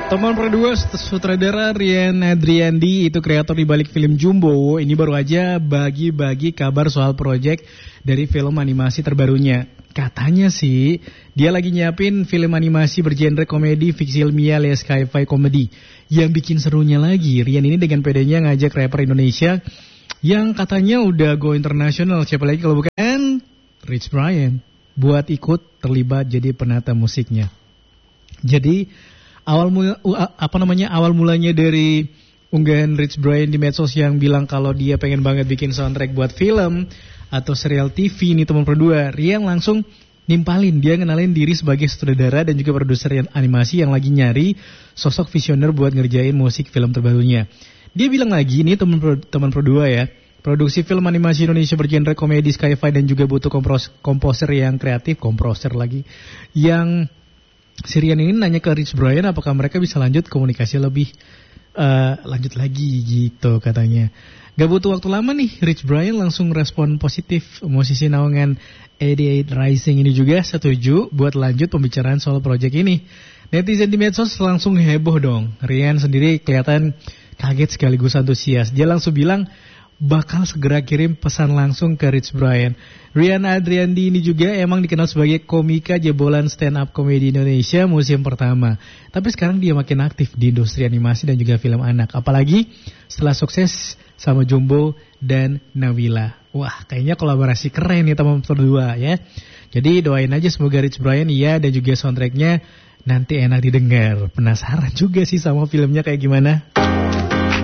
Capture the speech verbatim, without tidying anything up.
Teman berdua sutradara Rian Adriandi itu kreator di balik film Jumbo. Ini baru aja bagi-bagi kabar soal proyek dari film animasi terbarunya. Katanya sih dia lagi nyiapin film animasi bergenre komedi fiksi ilmiah alias sci-fi komedi. Yang bikin serunya lagi, Rian ini dengan pedenya ngajak rapper Indonesia yang katanya udah go internasional. Siapa lagi kalau bukan Rich Brian buat ikut terlibat jadi penata musiknya. Jadi awal mula, apa namanya awal mulanya dari unggahan Rich Brian di medsos yang bilang kalau dia pengen banget bikin soundtrack buat film atau serial T V nih teman berdua. Rian langsung nimpalin, dia ngenalin diri sebagai sutradara dan juga produser animasi yang lagi nyari sosok visioner buat ngerjain musik film terbarunya. Dia bilang lagi nih teman teman berdua ya, produksi film animasi Indonesia bergenre komedi sci-fi dan juga butuh kompos, komposer yang kreatif, komposer lagi yang Sirian ini nanya ke Rich Brian apakah mereka bisa lanjut komunikasi lebih uh, lanjut lagi gitu katanya. Gak butuh waktu lama nih, Rich Brian langsung respon positif. Musisi naungan delapan delapan Rising ini juga setuju buat lanjut pembicaraan soal proyek ini. Netizen di medsos langsung heboh dong. Rian sendiri kelihatan kaget sekaligus antusias. Dia langsung bilang bakal segera kirim pesan langsung ke Rich Brian. Rian Adriandi ini juga emang dikenal sebagai komika jebolan stand up komedi Indonesia musim pertama. Tapi sekarang dia makin aktif di industri animasi dan juga film anak. Apalagi setelah sukses sama Jumbo dan Nawila. Wah, kayaknya kolaborasi keren nih teman berdua ya. Jadi doain aja semoga Rich Brian iya dan juga soundtracknya nanti enak didengar. Penasaran juga sih sama filmnya kayak gimana.